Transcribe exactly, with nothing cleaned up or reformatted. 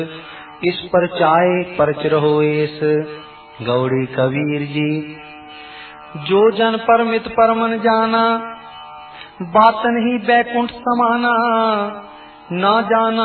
इस पर चाहे परच रहो एस गौड़ी कबीर जी। जो जन परमित परमन जाना बातन ही बैकुंठ समाना, ना जाना